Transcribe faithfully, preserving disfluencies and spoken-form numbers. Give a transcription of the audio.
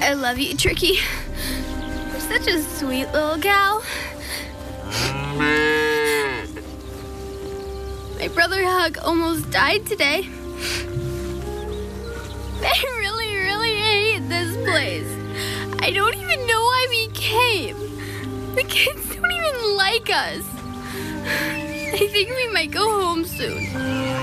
I love you, Tricky. You're such a sweet little cow. My brother Huck almost died today. I really, really hate this place. I don't even know why we came. The kids don't even like us. I think we might go home soon.